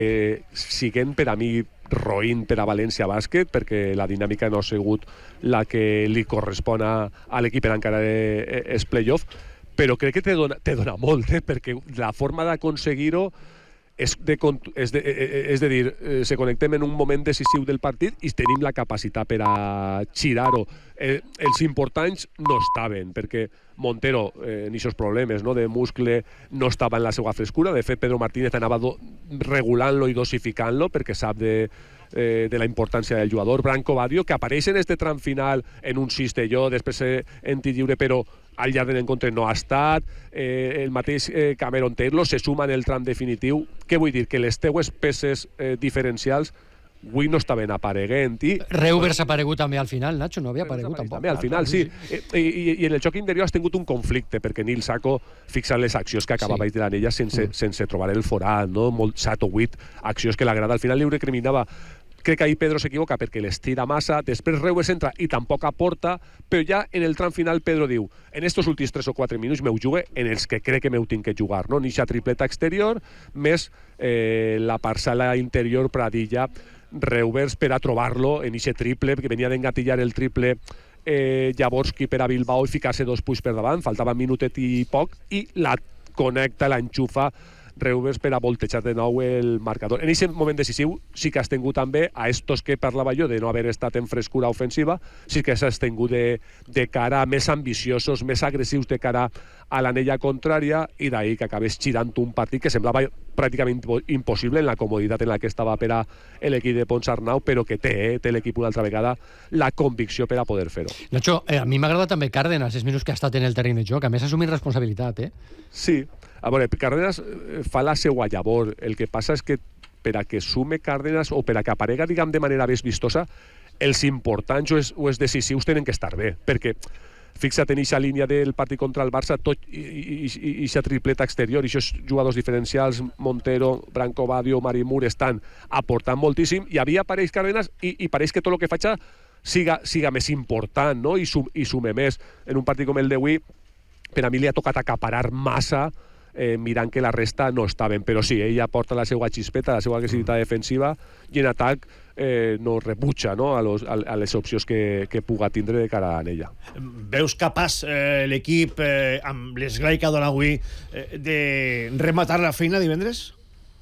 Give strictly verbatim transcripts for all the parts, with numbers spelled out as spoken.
eh, siguent per a mi roïn per a València Bàsquet, perquè la dinàmica no ha sigut la que li correspon a, a l'equip en encara és playoff, però crec que te dona, te dona molt, eh? Perquè la forma d'aconseguir-ho és de, és, de, és de dir, eh, se connectem en un moment decisiu del partit i tenim la capacitat per a girar-ho. Eh, els importants no estaven, perquè Montero, eh, en aquests problemes, no, de muscle, no estava en la seva frescura. De fet, Pedro Martínez anava regulant-lo i dosificant-lo perquè sap de, eh, de la importància del jugador. Branco Badio, que apareix en este tram final en un cistelló, després en tir lliure, però al llarg de l'encontre no ha estat. Eh, el mateix eh, Cameron Taylor se suma en el tram definitiu. Què vull dir? Que les teues peces eh, diferencials avui no estaven apareguent. I Reuvers ha aparegut també al final, Nacho, no havia aparegut tampoc. També al final, sí. I, i, I en el joc interior has tingut un conflicte, perquè Nil Sacco fixa les accions que acabava sí. de l'anella sense, mm. sense trobar el forat, no? Molt set o vuit accions que l'agrada. Al final li recriminava. Crec que ahí Pedro s'equivoca perquè les tira massa, després Reuvers entra i tampoc aporta, però ja en el tram final Pedro diu, en estos últims tres o quatre minuts m'ho jugue en els que crec que m'ho tinc que jugar, no? Nixa tripleta exterior, més eh, la parcel·la interior Pradilla, Reuvers per a trobar-lo en ixe triple, que venia d'engatillar el triple eh, Jaworski per a Bilbao i ficar-se dos punts per davant, faltava un minutet i poc, i la connecta, l'enxufa Reuvers per a voltejar de nou el marcador. En aquest moment decisiu sí que has tingut també a estos que parlava jo de no haver estat en frescura ofensiva, sí que s'has tingut de, de cara més ambiciosos, més agressius de cara a l'anella contrària, i d'ahir que acabés girant un partit que semblava pràcticament impossible en la comoditat en la que estava per a l'equip de Ponsarnau, però que té, eh, té l'equip una altra vegada la convicció per a poder fer-ho. Nacho, eh, a mi m'agrada també Cárdenas, els minuts que ha estat en el terreny de joc, a més ha assumit responsabilitat, eh? Sí. A veure, Cárdenas fa la seva llavor. El que passa és que per a que sume Cárdenas o per a que aparega, diguem, de manera més vistosa, els importants o els, o els decisius tenen que estar bé, perquè fixa't en aquesta línia del partit contra el Barça, tot i aquesta tripleta exterior, i aquests jugadors diferencials, Montero, Branco Badio, Mari Mur, estan aportant moltíssim, i havia apareix Cárdenas i, i pareix que tot el que faig siga, siga més important, no? I, sum, i sume més. En un partit com el d'avui, per a mi li ha tocat acaparar massa, Eh, mirant que la resta no estaven, però sí, ella porta la seva xispeta, la seva agressivitat defensiva, i en atac eh, no rebutja, no? A, los, a, a les opcions que, que puga tindre de cara a ella. Veus capaç eh, l'equip eh, amb l'esglai que ha donat avui eh, de rematar la feina divendres?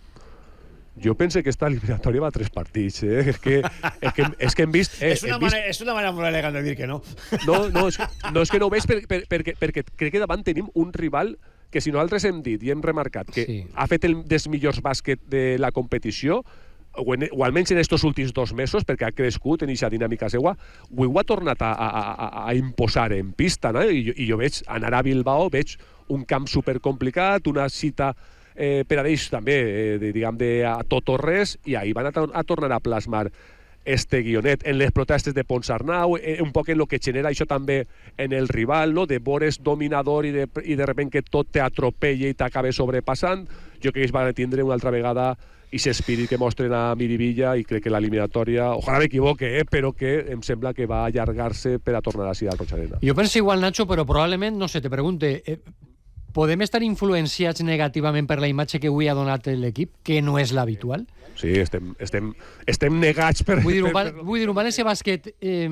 Jo pense que esta eliminatòria va a tres partits, eh? És que, és que, és que hem vist... Eh, és, una hem vist... manera, és una manera molt elegant de dir que no. No, no, és, no, és que no ho veig per, per, perquè, perquè crec que davant tenim un rival que si nosaltres hem dit i hem remarcat que sí. ha fet el dels millors bàsquet de la competició, o, en, o almenys en estos últims dos mesos, perquè ha crescut en aquesta dinàmica seua, ho ha tornat a, a, a, a imposar en pista, no? I, I jo veig anar a Bilbao, veig un camp supercomplicat, una cita eh, per a ells també, eh, de, diguem, de a tot o res, i ahir van a, a tornar a plasmar este guionet en les protestes de Ponsarnau, eh, un poc en lo que genera això també en el rival, no? De vores dominador i de, i de repente que tot te atropella i t'acaba sobrepassant. Jo crec que ells van tindre una altra vegada i l'espírit que mostren a Miribilla, i crec que l'eliminatòria, ojalà m'equivoque, eh, però que em sembla que va allargar-se per a tornar així al Roig Arena. Jo penso igual, Nacho, però probablement, no sé, te pregunte, eh, podem estar influenciats negativament per la imatge que avui ha donat l'equip, que no és l'habitual? Sí, estem, estem, estem negats per... Vull dir, un, per... vull dir, un València Bàsquet eh,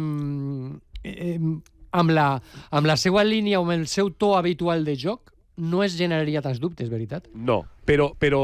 eh, amb, la, amb la seva línia o amb el seu to habitual de joc no es generaria tants dubtes, veritat? No, però, però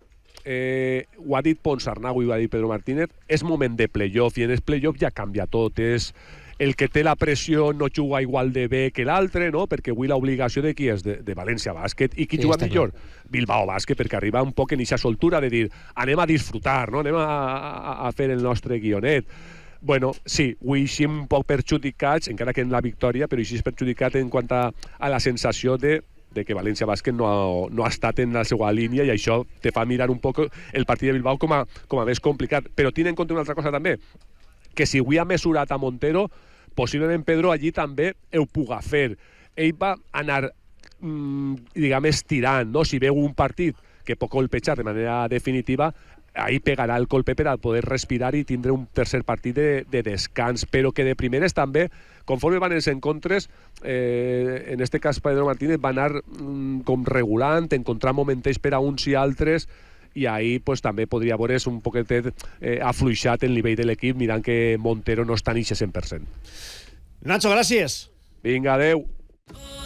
eh, ho ha dit Ponsarnau i ho ha dit Pedro Martínez, és moment de playoff, i en el playoff ja canvia tot, és... el que té la pressió no juga igual de bé que l'altre, no? Perquè avui l'obligació de qui és? De, de València Bàsquet. I qui sí, juga millor? Clar. Bilbao Bàsquet, perquè arriba un poc en aquesta soltura de dir anem a disfrutar, no? Anem a, a, a fer el nostre guionet. Bueno, sí, avui sí un poc perjudicats, encara que en la victòria, però sí és perjudicat en quant a, a la sensació de de que València Bàsquet no ha, no ha estat en la seva línia, i això te fa mirar un poc el partit de Bilbao com a, com a més complicat. Però tiene en compte una altra cosa també, que si avui ha mesurat a Montero, possiblement Pedro allí també ho puga fer. Ell va anar, mmm, diguem, estirant, no? Si veu un partit que pot colpejar de manera definitiva, ahí pegarà el colpe per a poder respirar i tindre un tercer partit de, de descans, però que de primeres també, conforme van els encontres, eh, en este cas Pedro Martínez va anar mm, com regulant, encontrar momentets per a uns i altres, i ahir pues, també podria veure's un poquetet eh, afluixat el nivell de l'equip mirant que Montero no està en eixe cent per cent. Nacho, gràcies. Vinga, adeu.